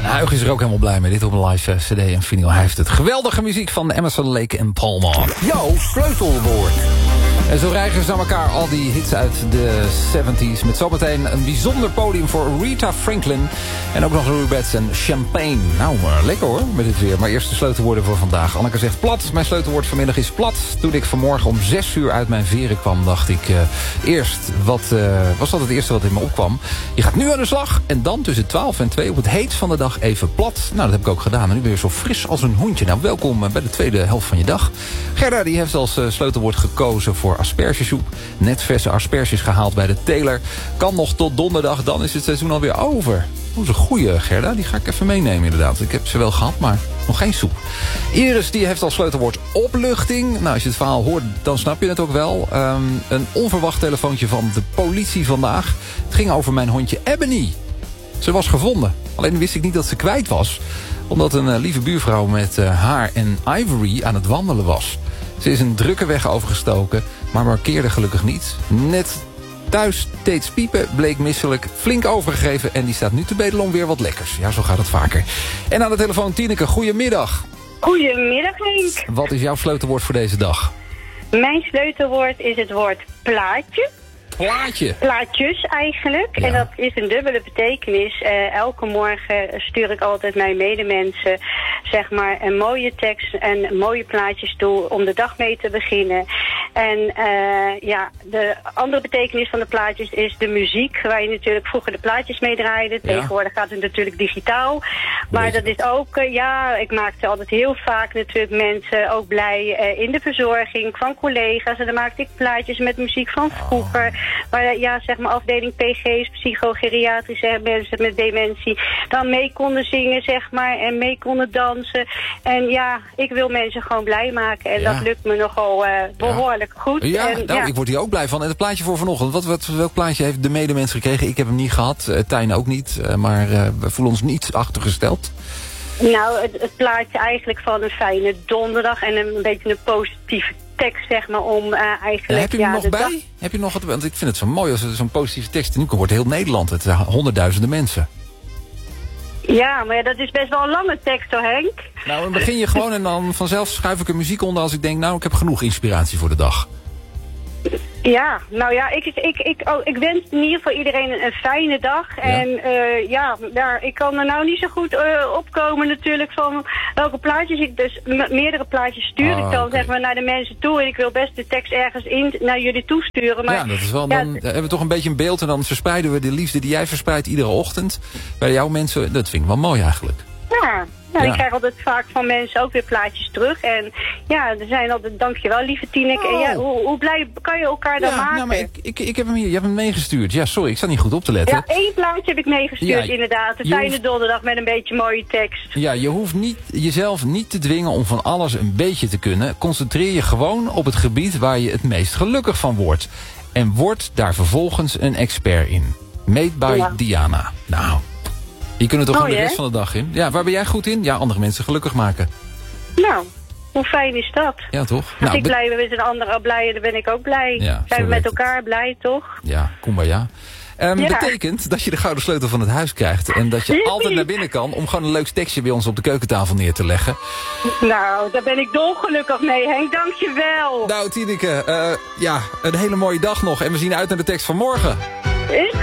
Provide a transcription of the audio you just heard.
Huig is er ook helemaal blij mee. Dit op een live cd en vinyl. Hij heeft het. Geweldige muziek van Emerson, Lake en Palmer. Jouw sleutelwoord. En zo rijgen ze aan elkaar al die hits uit de 70s. Met zometeen een bijzonder podium voor Rita Franklin. En ook nog Louis Betts en Champagne. Nou, lekker hoor, met dit weer. Maar eerst de sleutelwoorden voor vandaag. Anneke zegt plat. Mijn sleutelwoord vanmiddag is plat. Toen ik vanmorgen om 6 uur uit mijn veren kwam, dacht ik eerst... was dat het eerste wat in me opkwam? Je gaat nu aan de slag en dan tussen 12 en 2 op het heetst van de dag even plat. Nou, dat heb ik ook gedaan. En nu ben je zo fris als een hondje. Nou, welkom bij de tweede helft van je dag. Gerda die heeft als sleutelwoord gekozen voor aspergesoep. Net verse asperges gehaald bij de teler. Kan nog tot donderdag, dan is het seizoen alweer over. Dat is een goeie, Gerda. Die ga ik even meenemen inderdaad. Ik heb ze wel gehad, maar nog geen soep. Iris die heeft als sleutelwoord opluchting. Nou, als je het verhaal hoort, dan snap je het ook wel. Een onverwacht telefoontje van de politie vandaag. Het ging over mijn hondje Ebony. Ze was gevonden. Alleen wist ik niet dat ze kwijt was. Omdat een lieve buurvrouw met haar en Ivory aan het wandelen was. Ze is een drukke weg overgestoken, maar markeerde gelukkig niet. Net thuis steeds piepen, bleek misselijk, flink overgegeven... en die staat nu te bedelen om weer wat lekkers. Ja, zo gaat het vaker. En aan de telefoon Tineke, goedemiddag. Goedemiddag, Henk. Wat is jouw sleutelwoord voor deze dag? Mijn sleutelwoord is het woord plaatje. Plaatje? Plaatjes eigenlijk. Ja. En dat is een dubbele betekenis. Elke morgen stuur ik altijd mijn medemensen zeg maar een mooie tekst en mooie plaatjes toe om de dag mee te beginnen. En de andere betekenis van de plaatjes is de muziek, waar je natuurlijk vroeger de plaatjes mee draaide. Ja. Tegenwoordig gaat het natuurlijk digitaal. Maar dat is ook, ik maakte altijd heel vaak natuurlijk mensen ook blij in de verzorging van collega's. En dan maakte ik plaatjes met muziek van vroeger. Waar zeg maar afdeling PG's, psychogeriatrische mensen met dementie, dan mee konden zingen, zeg maar, en mee konden dansen. En ja, ik wil mensen gewoon blij maken. En dat lukt me nogal behoorlijk goed. Ja, en, ik word hier ook blij van. En het plaatje voor vanochtend, welk plaatje heeft de medemens gekregen? Ik heb hem niet gehad, Tijn ook niet. Maar we voelen ons niet achtergesteld. Nou, het plaatje eigenlijk van een fijne donderdag en een beetje een positieve tekst, zeg maar, om eigenlijk... heb je hem nog bij? Heb je nog wat? Want ik vind het zo mooi als er zo'n positieve tekst... Nu wordt heel Nederland, het honderdduizenden mensen. Ja, maar dat is best wel een lange tekst hoor, Henk. Nou, dan begin je gewoon en dan vanzelf schuif ik er muziek onder... als ik denk, nou, ik heb genoeg inspiratie voor de dag. Ja, nou ja, ik wens in ieder geval iedereen een fijne dag. Ja. En ik kan er nou niet zo goed opkomen natuurlijk van welke plaatjes ik dus... Meerdere plaatjes stuur ik dan zeg maar naar de mensen toe. En ik wil best de tekst ergens naar jullie toesturen. Maar, ja, dat is wel, dan hebben we toch een beetje een beeld... en dan verspreiden we de liefde die jij verspreidt iedere ochtend... bij jouw mensen. Dat vind ik wel mooi eigenlijk. Ja, ik krijg altijd vaak van mensen ook weer plaatjes terug. En ja, er zijn altijd, dankjewel lieve Tineke. En ja, hoe blij kan je elkaar dan maken? Nou, maar ik heb hem hier, je hebt hem meegestuurd. Ja, sorry, ik sta niet goed op te letten. Ja, 1 plaatje heb ik meegestuurd inderdaad. Een fijne donderdag met een beetje mooie tekst. Ja, je hoeft jezelf niet te dwingen om van alles een beetje te kunnen. Concentreer je gewoon op het gebied waar je het meest gelukkig van wordt. En word daar vervolgens een expert in. Made by Diana. Nou... Je kunt er toch gewoon de rest van de dag in. Ja, waar ben jij goed in? Ja, andere mensen gelukkig maken. Nou, hoe fijn is dat? Ja, toch? Als ik blij ben met een ander blij, dan ben ik ook blij. Ja, zijn we met elkaar blij, toch? Ja, kumbaya. Betekent dat je de gouden sleutel van het huis krijgt. En dat je altijd naar binnen kan om gewoon een leuk tekstje bij ons op de keukentafel neer te leggen. Nou, daar ben ik dolgelukkig mee, Henk. Dankjewel. Nou, Tineke, een hele mooie dag nog. En we zien uit naar de tekst van morgen.